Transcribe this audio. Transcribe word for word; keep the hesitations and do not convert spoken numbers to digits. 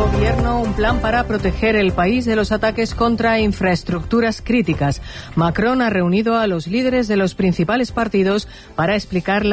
Gobierno un plan para proteger el país de los ataques contra infraestructuras críticas. Macron ha reunido a los líderes de los principales partidos para explicar la